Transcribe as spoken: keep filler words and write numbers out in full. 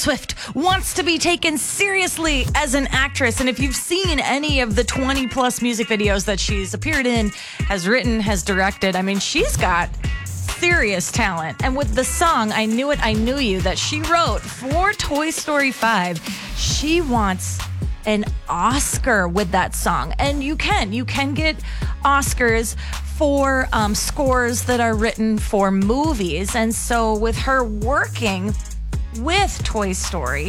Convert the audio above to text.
Swift wants to be taken seriously as an actress. And if you've seen any of the twenty plus music videos that she's appeared in, has written, has directed, I mean, she's got serious talent. And with the song, I Knew It, I Knew You, that she wrote for Toy Story five, she wants an Oscar with that song. And you can, you can get Oscars for um, scores that are written for movies. And so with her working with Toy Story,